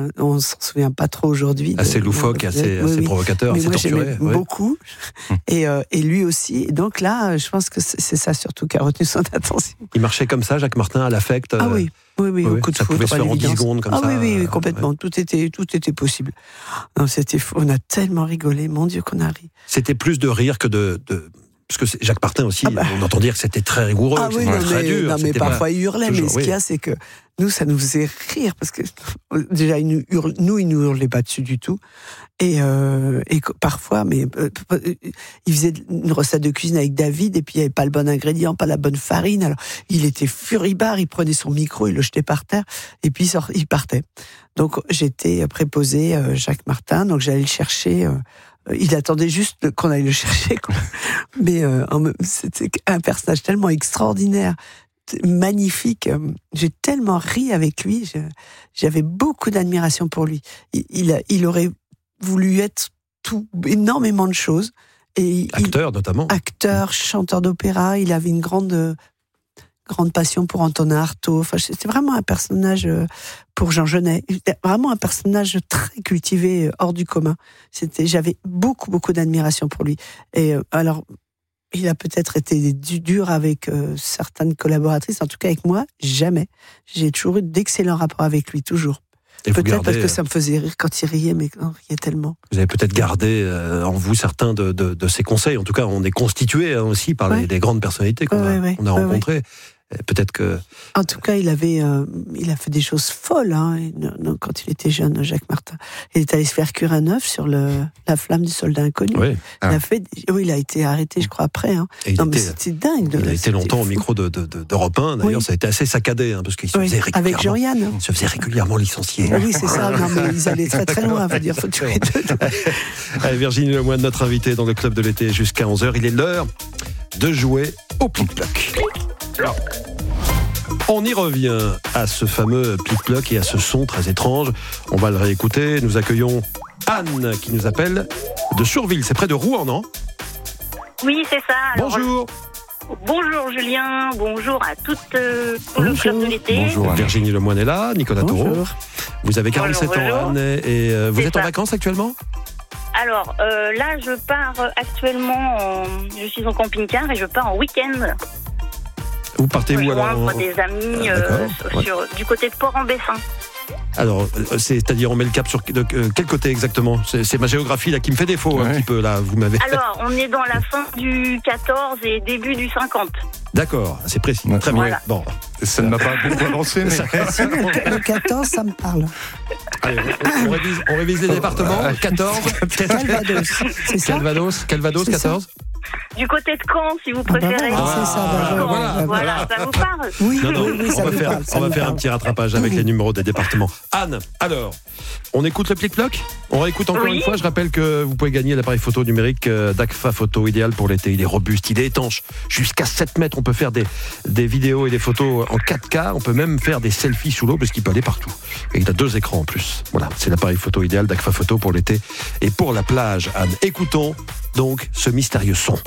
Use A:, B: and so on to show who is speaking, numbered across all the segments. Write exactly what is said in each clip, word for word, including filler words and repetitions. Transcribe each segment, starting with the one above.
A: euh, on s'en souvient pas trop aujourd'hui.
B: Assez
A: de,
B: loufoque,
A: de,
B: assez,
A: oui,
B: assez
A: oui.
B: provocateur,
A: mais
B: assez
A: moi,
B: torturé.
A: j'aimais
B: Ouais.
A: beaucoup, et, euh, et lui aussi. Et donc là, je pense que c'est, c'est ça surtout qui a retenu son attention.
B: Il marchait comme ça, Jacques Martin, à l'affect.
A: Ah oui, oui, oui,
B: oui,
A: au coup de
B: ça
A: foudre,
B: pouvait se
A: à
B: faire en dix
A: l'évidence.
B: secondes comme
A: ah,
B: ça.
A: oui, oui, oui,
B: euh,
A: complètement.
B: ouais.
A: Tout était, tout était possible. Non, c'était fou. On a tellement rigolé, mon Dieu, qu'on a ri.
B: C'était plus de rire que de... de... Parce que c'est- Jacques Martin aussi,
A: Ah bah.
B: on entend dire que c'était très rigoureux,
A: Ah
B: que
A: oui,
B: c'était
A: non,
B: très
A: mais,
B: dur.
A: non, mais
B: c'était
A: parfois
B: pas...
A: il hurlait,
B: toujours,
A: mais ce qu'il y
B: oui.
A: a, c'est que nous, ça nous faisait rire, parce que déjà, il nous, hurle, nous, il nous hurlait pas dessus du tout. Et, euh, et que parfois, mais euh, il faisait une recette de cuisine avec David, et puis il n'y avait pas le bon ingrédient, pas la bonne farine. Alors, il était furibard, il prenait son micro, il le jetait par terre, et puis il, sort, il partait. Donc, j'étais préposé euh, Jacques Martin, donc j'allais le chercher. Euh, il attendait juste qu'on aille le chercher, quoi. Mais euh, c'était un personnage tellement extraordinaire, magnifique. J'ai tellement ri avec lui. Je, j'avais beaucoup d'admiration pour lui. Il, il, il aurait voulu être tout, énormément de choses. Et
B: Acteur,
A: il,
B: notamment.
A: Acteur, chanteur d'opéra. Il avait une grande, grande passion pour Antonin Artaud. Enfin, c'était vraiment un personnage pour Jean Genet. Vraiment un personnage très cultivé, hors du commun. C'était, j'avais beaucoup, beaucoup d'admiration pour lui. Et alors, il a peut-être été dur avec euh, certaines collaboratrices, en tout cas avec moi, jamais. J'ai toujours eu d'excellents rapports avec lui, toujours.
B: Et
A: peut-être
B: gardez,
A: parce que ça me faisait rire quand il riait, mais on riait tellement.
B: Vous avez peut-être gardé euh, en vous certains de, de, de ses conseils. En tout cas, on est constitué hein, aussi par
A: ouais.
B: les, les grandes personnalités qu'on
A: ouais,
B: a,
A: ouais,
B: on a
A: ouais,
B: rencontrées. Ouais. Peut-être que...
A: En tout cas, il avait, euh, il a fait des choses folles hein, quand il était jeune, Jacques Martin. Il est allé se faire cuire un œuf sur le, la flamme du soldat inconnu.
B: Oui.
A: Il
C: Ah.
A: a fait, oui, il a été arrêté, je crois, après. Hein.
B: Et il
A: non,
B: était,
A: mais c'était dingue. De,
B: il a été longtemps
A: fou.
B: au micro de, de, de, d'Europe un. D'ailleurs,
A: oui.
B: ça a été assez saccadé, hein, parce qu'il se
A: oui.
B: faisait régulièrement...
A: Avec Jean-Yann. Hein.
B: Il se faisait régulièrement licencier.
A: Oui, c'est ça. Non, mais ils allaient très très loin, faut dire. Faut tuer
B: Allez, Virginie Lemoine, notre invitée dans le club de l'été jusqu'à onze heures. Il est l'heure de jouer au plic-ploc. Alors, on y revient à ce fameux plic-ploc et à ce son très étrange. On va le réécouter. Nous accueillons Anne qui nous appelle de Surville. C'est près de Rouen, non ?
D: Oui, c'est ça. Alors,
B: Bonjour.
D: Bonjour Julien, bonjour à toute euh, tout le club de l'été.
C: Bonjour.
B: Virginie Lemoine est là, Nicolas Taureau.
A: Bonjour.
B: Vous avez quarante-sept
D: Bonjour, bonjour.
B: ans, Anne, et euh, vous
D: C'est
B: êtes en
D: ça.
B: vacances actuellement ?
D: Alors euh, là, je pars actuellement, en... je suis en camping-car et je pars en week-end.
B: Vous partez où alors ?
D: Rejoindre des amis
B: Ah,
D: euh,
B: d'accord,
D: sur, du côté de Port-en-Bessin.
B: Alors, euh, c'est-à-dire on met le cap sur de, euh, quel côté exactement ? c'est, c'est ma géographie là qui me fait défaut un
C: Ouais.
B: petit peu là. Vous m'avez.
D: Alors, on est dans la fin du quatorze et début du cinquante.
B: D'accord, c'est précis.
C: Ouais.
B: Très bien.
D: Voilà.
B: Bon,
C: Ça ne m'a pas beaucoup avancé, mais...
A: Si, le, le quatorze, ça me parle.
B: allez, on, on révise, on révise les départements. quatorze.
A: Calvados, c'est ça ?
B: Calvados, Calvados,
A: C'est ça.
B: quatorze.
D: Du côté de Caen, si vous
A: Ah bah
D: préférez.
A: voilà, c'est ça, bah,
D: Caen,
B: voilà,
D: voilà,
B: voilà.
D: ça vous parle.
A: Oui,
B: Non, non,
A: oui, oui,
B: on
A: ça
B: va
A: me
B: faire,
A: parle. ça
B: on va
A: me
B: faire un
A: parle.
B: petit rattrapage avec les numéros des départements. Anne, alors, on écoute le plic-ploc ? On réécoute encore
D: Oui.
B: une fois. Je rappelle que vous pouvez gagner l'appareil photo numérique euh, d'Agfa Photo, idéal pour l'été. Il est robuste, il est étanche. Jusqu'à sept mètres, on peut faire des, des vidéos et des photos en quatre K. On peut même faire des selfies sous l'eau parce qu'il peut aller partout. Et il a deux écrans en plus. Voilà, c'est l'appareil photo idéal d'Agfa Photo pour l'été et pour la plage. Anne, écoutons donc ce mystérieux son.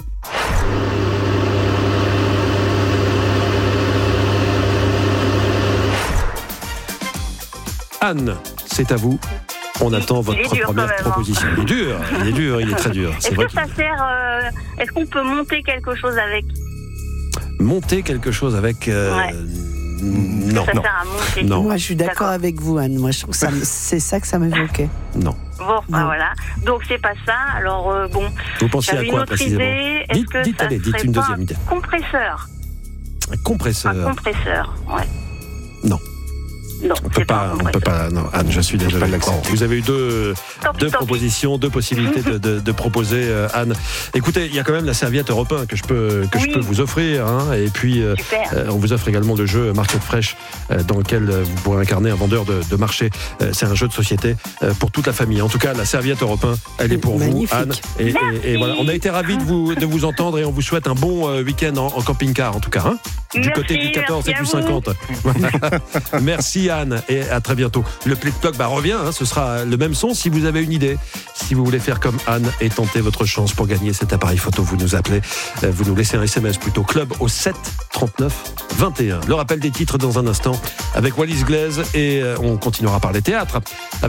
B: Anne, c'est à vous. On attend votre
D: il est dur,
B: première
D: quand même, hein.
B: proposition. Il est dur, il est dur, il est très dur. C'est
D: Est-ce
B: vrai
D: que ça
B: qu'il-
D: sert euh, Est-ce qu'on peut monter quelque chose avec
B: monter quelque chose avec. euh,
D: Ouais.
B: Non,
D: Ça
B: non,
D: sert à monter.
B: non,
A: Moi, je suis d'accord
D: D'accord.
A: avec vous, Anne. Moi, je trouve que ça me- c'est ça que ça m'évoquait.
B: non.
D: Bon, bah
A: Non.
D: voilà. Donc c'est pas ça. Alors euh, bon,
B: Vous pensiez à
D: j'avais une
B: quoi
D: autre
B: précisément?
D: idée. Est-ce
B: Dites,
D: que
B: dites,
D: ça
B: allez, dites
D: serait
B: une
D: pas
B: deuxième idée.
D: un compresseur
B: Un compresseur.
D: Un compresseur, ouais.
B: Non.
D: Non,
B: On peut
D: c'est
B: pas,
D: un
B: on peut
D: compresseur.
B: pas. Non, Anne, je suis désolé.
C: pas l'accepter.
B: Bon, vous avez eu deux,
D: Tant pis,
B: deux
D: tant pis.
B: propositions, deux possibilités de, de, de proposer, euh, Anne. Écoutez, il y a quand même la serviette Europe un que je peux que je
D: Oui.
B: peux vous offrir, hein, et puis euh,
D: Super.
B: euh, on vous offre également le jeu Market Fresh, euh, dans lequel euh, vous pourrez incarner un vendeur de, de marché. Euh, c'est un jeu de société euh, pour toute la famille. En tout cas, la serviette Europe un, elle est pour
A: Magnifique.
B: vous, Anne. Et, et- et voilà, on a été ravis de vous de vous entendre et on vous souhaite un bon euh, week-end en, en camping-car, en tout cas, hein, du
D: Merci,
B: côté du quatorze et
D: merci
B: du
D: à vous.
B: cinquante. Merci Anne et à très bientôt. Le plic-ploc bah, revient, hein, ce sera le même son. Si vous avez une idée, si vous voulez faire comme Anne et tenter votre chance pour gagner cet appareil photo, vous nous appelez, euh, vous nous laissez un S M S plutôt club au sept trente-neuf vingt et un. Le rappel des titres dans un instant avec Wallis Glaise et euh, on continuera par les théâtres. Avec